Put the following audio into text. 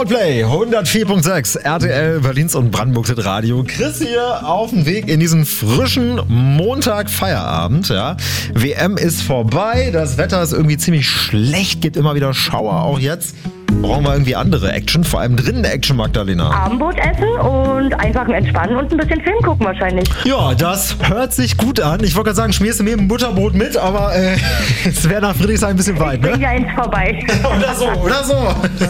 Roleplay 104.6 RTL Berlins und Brandenburgs Radio. Chris hier auf dem Weg in diesen frischen Montag-Feierabend. Ja. WM ist vorbei, das Wetter ist irgendwie ziemlich schlecht, gibt immer wieder Schauer, auch jetzt. Brauchen wir irgendwie andere Action, vor allem drinnen Action, Magdalena. Abendbrot essen und einfach entspannen und ein bisschen Film gucken wahrscheinlich. Ja, das hört sich gut an. Ich wollte gerade sagen, schmierst du mir ein Butterbrot mit, aber es wäre nach Friedrichshain ein bisschen weit, Ich bin ne? ja eins vorbei. Oder so.